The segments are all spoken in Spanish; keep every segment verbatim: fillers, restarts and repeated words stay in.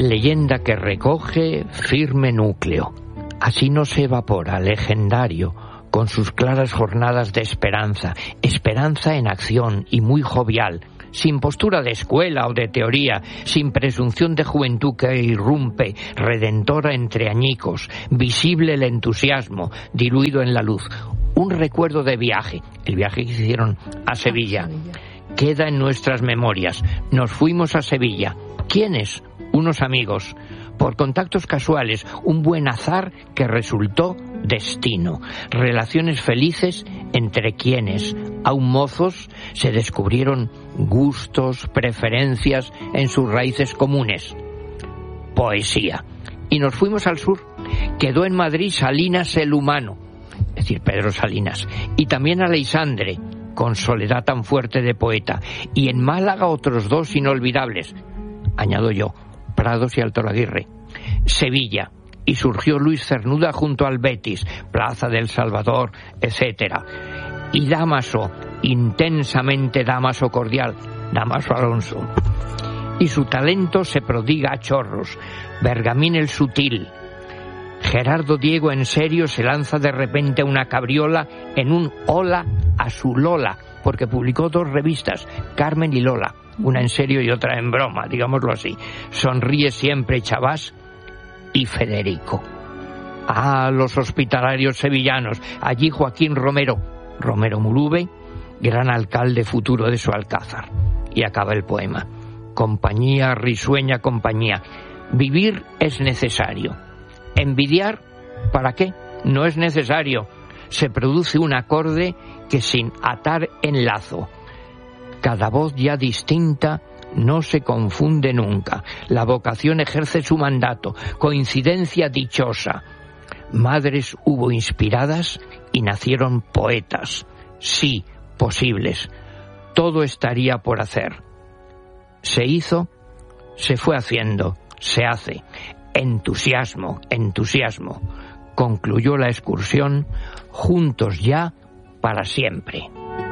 leyenda que recoge firme núcleo. Así no se evapora, legendario, con sus claras jornadas de esperanza, esperanza en acción y muy jovial, sin postura de escuela o de teoría, sin presunción de juventud que irrumpe, redentora entre añicos, visible el entusiasmo, diluido en la luz. Un recuerdo de viaje, el viaje que hicieron a Sevilla, queda en nuestras memorias. Nos fuimos a Sevilla. ¿Quiénes? Unos amigos. Por contactos casuales, un buen azar que resultó destino. Relaciones felices entre quienes, aún mozos, se descubrieron gustos, preferencias en sus raíces comunes. Poesía. Y nos fuimos al sur. Quedó en Madrid Salinas el humano, es decir, Pedro Salinas, y también Aleixandre, con soledad tan fuerte de poeta, y en Málaga otros dos inolvidables, añado yo, Prados y Alto Laguirre. Sevilla, y surgió Luis Cernuda junto al Betis, Plaza del Salvador, etcétera. Y Dámaso, intensamente Dámaso cordial, Dámaso Alonso. Y su talento se prodiga a chorros. Bergamín el sutil. Gerardo Diego en serio se lanza de repente a una cabriola en un hola a su Lola, porque publicó dos revistas, Carmen y Lola, una en serio y otra en broma, digámoslo así. Sonríe siempre Chabás y Federico. Ah, los hospitalarios sevillanos. Allí Joaquín Romero, Romero Murube, gran alcalde futuro de su Alcázar. Y acaba el poema. Compañía, risueña compañía. Vivir es necesario. Envidiar, ¿para qué? No es necesario. Se produce un acorde que sin atar en lazo. Cada voz ya distinta no se confunde nunca. La vocación ejerce su mandato. Coincidencia dichosa. Madres hubo inspiradas y nacieron poetas. Sí, posibles. Todo estaría por hacer. Se hizo, se fue haciendo, se hace. Entusiasmo, entusiasmo. Concluyó la excursión, juntos ya para siempre.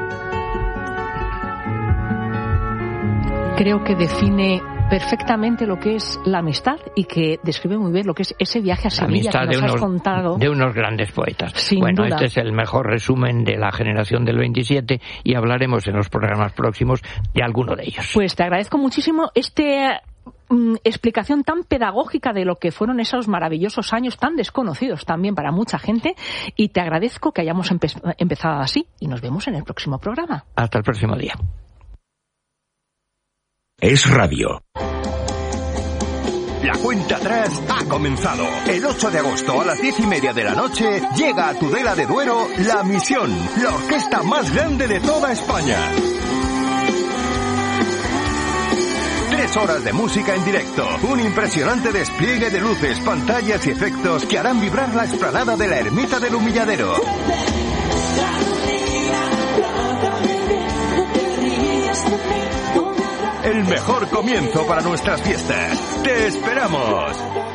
Creo que define perfectamente lo que es la amistad y que describe muy bien lo que es ese viaje a Sevilla que nos de unos, has contado. De unos grandes poetas. Sin bueno, duda. Este es el mejor resumen de la generación del veintisiete y hablaremos en los programas próximos de alguno de ellos. Pues te agradezco muchísimo este mm, explicación tan pedagógica de lo que fueron esos maravillosos años tan desconocidos también para mucha gente, y te agradezco que hayamos empe- empezado así y nos vemos en el próximo programa. Hasta el próximo día. Es radio. La cuenta atrás ha comenzado. El ocho de agosto a las diez y media de la noche llega a Tudela de Duero La Misión, la orquesta más grande de toda España. Tres horas de música en directo, un impresionante despliegue de luces, pantallas y efectos que harán vibrar la explanada de la Ermita del Humilladero. El mejor comienzo para nuestras fiestas. ¡Te esperamos!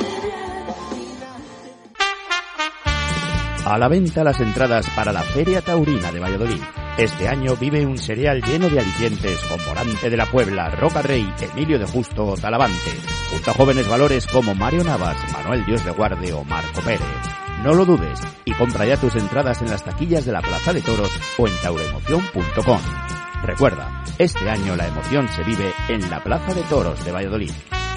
A la venta las entradas para la Feria Taurina de Valladolid. Este año vive un serial lleno de alicientes con Morante de la Puebla, Roca Rey, Emilio de Justo o Talavante, junto a jóvenes valores como Mario Navas, Manuel Dios de Guarde o Marco Pérez. No lo dudes y compra ya tus entradas en las taquillas de la Plaza de Toros o en tauroemoción punto com. Recuerda, este año la emoción se vive en la Plaza de Toros de Valladolid.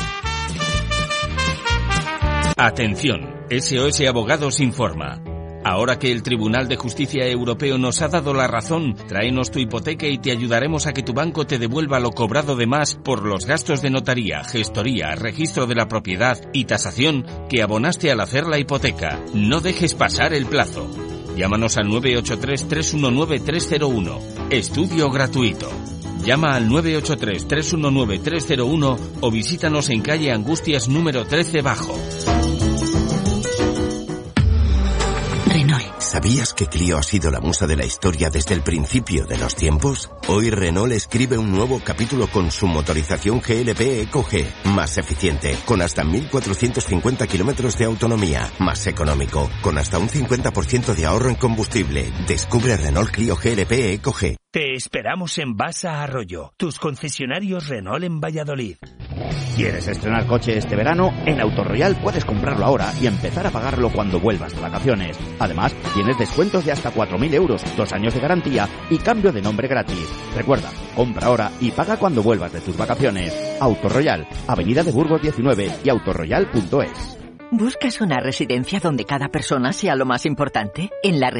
Atención, S O S Abogados informa. Ahora que el Tribunal de Justicia Europeo nos ha dado la razón, tráenos tu hipoteca y te ayudaremos a que tu banco te devuelva lo cobrado de más por los gastos de notaría, gestoría, registro de la propiedad y tasación que abonaste al hacer la hipoteca. No dejes pasar el plazo. Llámanos al nueve ocho tres, tres uno nueve, tres cero uno. Estudio gratuito. Llama al nueve ocho tres, tres uno nueve, tres cero uno o visítanos en calle Angustias número trece Bajo. ¿Sabías que Clio ha sido la musa de la historia desde el principio de los tiempos? Hoy Renault escribe un nuevo capítulo con su motorización G L P Eco G, más eficiente, con hasta mil cuatrocientos cincuenta kilómetros de autonomía, más económico, con hasta un cincuenta por ciento de ahorro en combustible. Descubre Renault Clio G L P Eco G. Te esperamos en Basa Arroyo, tus concesionarios Renault en Valladolid. ¿Quieres estrenar coche este verano? En Autoroyal puedes comprarlo ahora y empezar a pagarlo cuando vuelvas de vacaciones. Además, tienes descuentos de hasta cuatro mil euros, dos años de garantía y cambio de nombre gratis. Recuerda, compra ahora y paga cuando vuelvas de tus vacaciones. Autoroyal, Avenida de Burgos diecinueve y autoroyal punto es. ¿Buscas una residencia donde cada persona sea lo más importante? En la